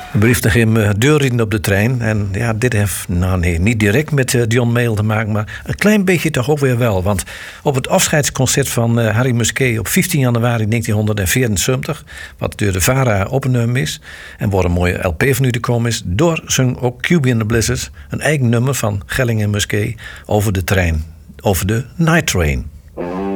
Brief nog hem deurrijden op de trein. En ja, dit heeft niet direct met John Mayall te maken, maar een klein beetje toch ook weer wel. Want op het afscheidsconcert van Harry Musquet op 15 januari 1974, wat door de VARA opgenomen is, en waar een mooie LP van u te komen is, door zong ook QB and the Blizzards een eigen nummer van Gelling en Musquet over de trein, over de Night Train.